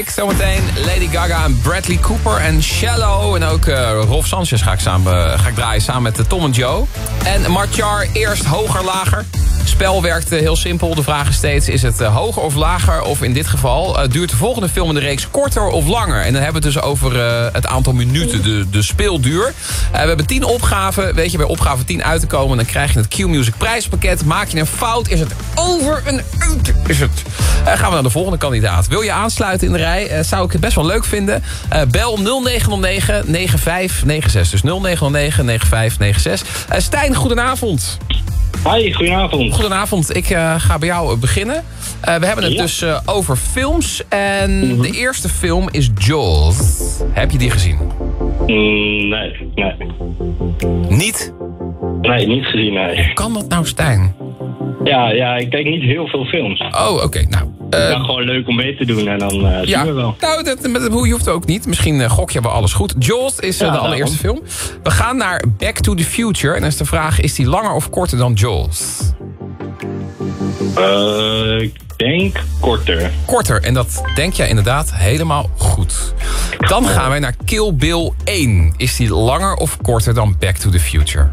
Zometeen Lady Gaga en Bradley Cooper en Shallow. En ook Rolf Sanchez ga ik draaien samen met Tom en Joe. En Marchar, eerst hoger, lager. Spel werkt heel simpel. De vraag is steeds, is het hoger of lager? Of in dit geval, duurt de volgende film in de reeks korter of langer? En dan hebben we het dus over het aantal minuten, de speelduur. We hebben 10 opgaven. Weet je bij opgave 10 uit te komen, dan krijg je het Q-Music prijspakket. Maak je een fout, is het over en uit. Is het. Gaan we naar de volgende kandidaat. Wil je aansluiten in de rij? Zou ik het best wel leuk vinden. Bel 0909 9596. Dus 0909 9596. Stijn, goedenavond. Hoi, goedenavond. Goedenavond, ik ga bij jou beginnen. We hebben het dus over films. En de eerste film is Jaws. Heb je die gezien? Nee. Niet? Nee, niet gezien, nee. Hoe kan dat nou, Stijn? Ja, ik kijk niet heel veel films. Oh, oké. Nou, het is gewoon leuk om mee te doen en dan zien we wel. Nou, je hoeft ook niet. Misschien gok je wel alles goed. Jaws is de allereerste film. We gaan naar Back to the Future. En dan is de vraag, is die langer of korter dan Jaws? Ik denk korter. Korter, en dat denk jij inderdaad helemaal goed. Dan gaan wij naar Kill Bill 1. Is die langer of korter dan Back to the Future?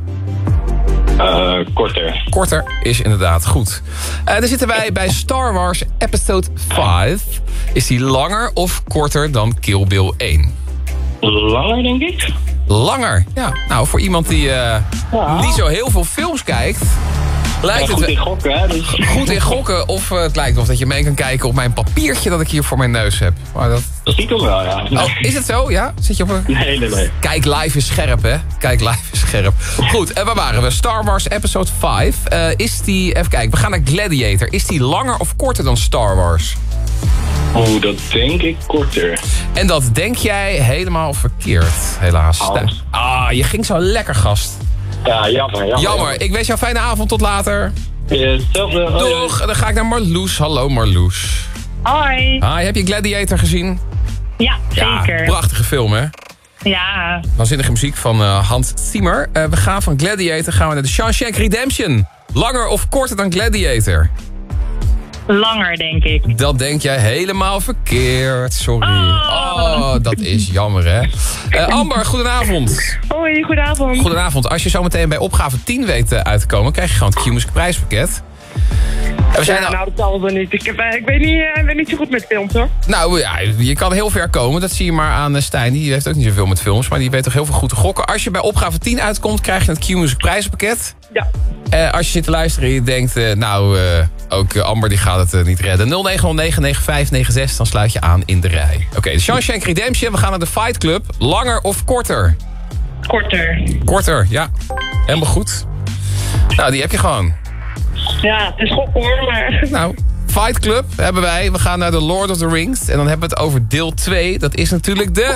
Korter. Korter is inderdaad goed. Dan zitten wij bij Star Wars Episode 5. Is die langer of korter dan Kill Bill 1? Langer, denk ik. Langer? Ja. Nou, voor iemand die niet zo heel veel films kijkt, lijkt goed het in gokken, hè? Dus. Goed in gokken, of het lijkt wel dat je mee kan kijken op mijn papiertje dat ik hier voor mijn neus heb. Maar dat Stiekem wel, ja. Oh, is het zo? Ja? Zit je op een... Nee. Kijk, live is scherp, hè? Kijk, live is scherp. Goed, waar waren we? Star Wars Episode 5. Is die... Even kijken, we gaan naar Gladiator. Is die langer of korter dan Star Wars? Oeh, dat denk ik korter. En dat denk jij helemaal verkeerd, helaas. Je ging zo lekker, gast. Ja, jammer. Jammer. Ik wens jou een fijne avond, tot later. Hetzelfde. Doeg, dan ga ik naar Marloes. Hallo Marloes. Hoi. Hi, heb je Gladiator gezien? Ja, zeker. Ja, prachtige film, hè? Ja. Waanzinnige muziek van Hans Zimmer. We gaan van Gladiator naar de Shawshank Redemption. Langer of korter dan Gladiator? Langer, denk ik. Dat denk jij helemaal verkeerd. Sorry. Oh, dat is jammer, hè? Amber, goedenavond. Hoi, goedenavond. Goedenavond. Als je zo meteen bij opgave 10 weet uit te komen, krijg je gewoon het Q-Music prijspakket. Nou, dat zal wel niet. Ik ben niet zo goed met films, hoor. Nou ja, je kan heel ver komen. Dat zie je maar aan Stijn. Die heeft ook niet zoveel met films, maar die weet toch heel veel goed te gokken. Als je bij opgave 10 uitkomt, krijg je het Q-Music prijspakket. Ja. Als je zit te luisteren en je denkt, ook Amber die gaat het niet redden. 0909-9596, dan sluit je aan in de rij. Oké, de Shawshank Redemption. We gaan naar de Fight Club. Langer of korter? Korter. Korter, ja. Helemaal goed. Nou, die heb je gewoon. Ja, het is gok, hoor, maar... Nou, Fight Club hebben wij. We gaan naar de Lord of the Rings. En dan hebben we het over deel 2. Dat is natuurlijk de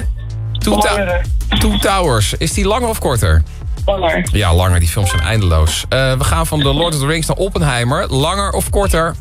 Two Towers. Is die langer of korter? Langer. Ja, langer. Die films zijn eindeloos. We gaan van de Lord of the Rings naar Oppenheimer. Langer of korter?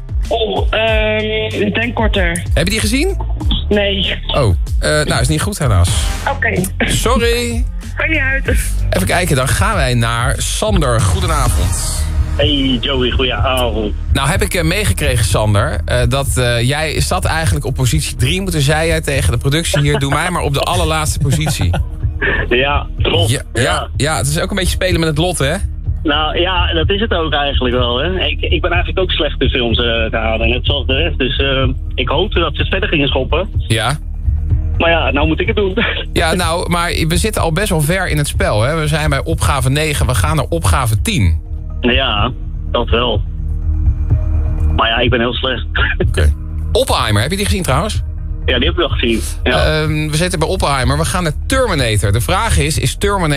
Ik denk korter. Heb je die gezien? Nee. Oh, is niet goed helaas. Oké. Sorry. Kan niet uit. Even kijken, dan gaan wij naar Sander. Goedenavond. Hey Joey, goedenavond. Nou heb ik meegekregen, Sander, dat jij zat eigenlijk op positie 3. Moeten zei jij tegen de productie hier, doe mij maar op de allerlaatste positie. Ja, klopt. Ja, het is ook een beetje spelen met het lot, hè? Nou ja, dat is het ook eigenlijk wel. Hè. Ik ben eigenlijk ook slechte films gehaald, net zoals de rest. Dus ik hoopte dat ze het verder gingen schoppen. Ja. Maar ja, nou moet ik het doen. Ja, nou, maar we zitten al best wel ver in het spel, hè? We zijn bij opgave 9, we gaan naar opgave 10. Ja, dat wel. Maar ja, ik ben heel slecht. Oké. Oppenheimer, heb je die gezien trouwens? Ja, die heb ik wel gezien. Ja. We zitten bij Oppenheimer, we gaan naar Terminator. De vraag is Terminator